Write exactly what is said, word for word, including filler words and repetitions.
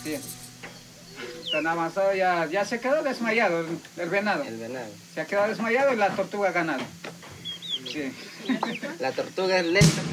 Sí. Tan avanzado ya, ya se quedó desmayado el, el venado. El venado. Se ha quedado desmayado y la tortuga ha ganado. Sí. La tortuga es lenta.